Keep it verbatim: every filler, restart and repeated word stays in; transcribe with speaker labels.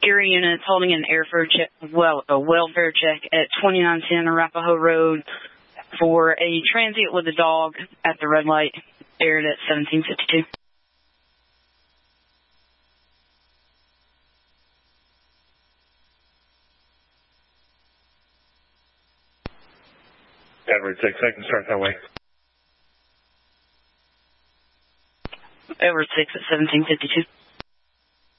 Speaker 1: area units holding an airfare check, well, a welfare check at twenty-nine ten Arapahoe Road for a transient with a dog at the red light, aired at seventeen fifty-two.
Speaker 2: Edward six, I can start that way.
Speaker 1: Edward six at seventeen fifty-two.